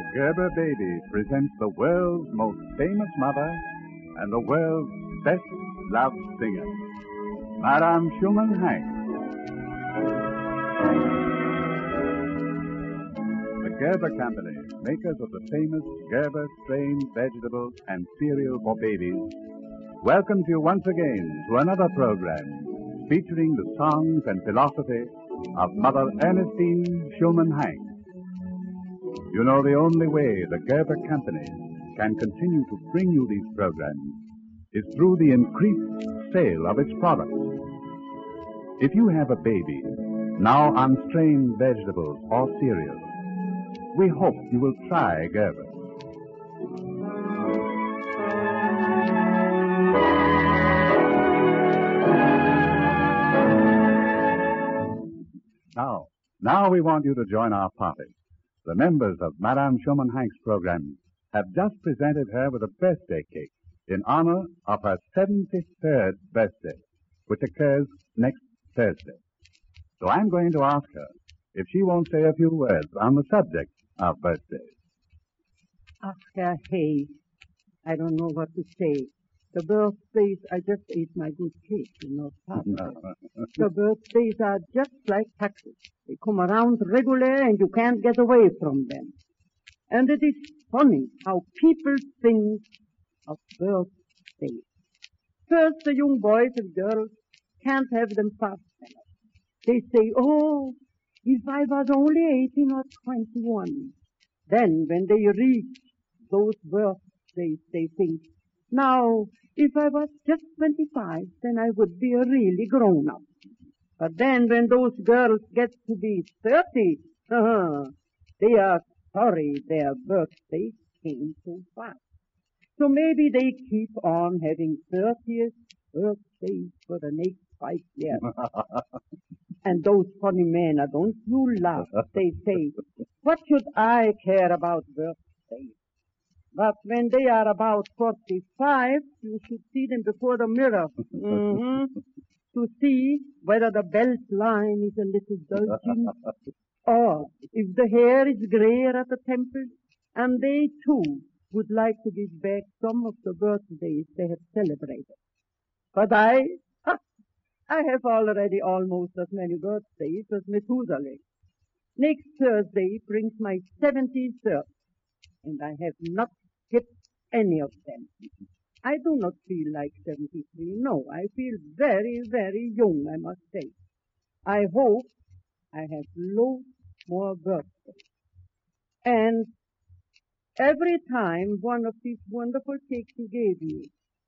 Gerber Baby presents the world's most famous mother and the world's best loved singer, Madame Schumann Hank. The Gerber Company, makers of the famous Gerber strained vegetables and cereal for babies, welcomes you once again to another program featuring the songs and philosophy of Mother Ernestine Schumann Hank. You know, the only way the Gerber Company can continue to bring you these programs is through the increased sale of its products. If you have a baby now on strained vegetables or cereals, we hope you will try Gerber. Now we want you to join our party. The members of Madame Schumann Hank's program have just presented her with a birthday cake in honor of her 73rd birthday, which occurs next Thursday. So I'm going to ask her if she won't say a few words on the subject of birthdays. Ach, Herr Hayes, I don't know what to say. The birthdays, I just ate my good cake, The birthdays are just like taxes. They come around regular and you can't get away from them. And it is funny how people think of birthdays. First, the young boys and girls can't have them fast enough. They say, oh, if I was only 18 or 21. Then, when they reach those birthdays, they think, now, if I was just 25, then I would be a really grown-up. But then when those girls get to be 30, they are sorry their birthday came so fast. So maybe they keep on having 30th birthdays for the next 5 years. And those funny men, don't you laugh, they say, what should I care about birthdays? But when they are about 45, you should see them before the mirror. To see whether the belt line is a little bulging, or if the hair is grayer at the temples, and they too would like to give back some of the birthdays they have celebrated. But I have already almost as many birthdays as Methuselah. Next Thursday brings my 73rd, and I have not skipped any of them. I do not feel like 73. No, I feel very, very young, I must say. I hope I have loads more birthdays. And every time one of these wonderful cakes you gave me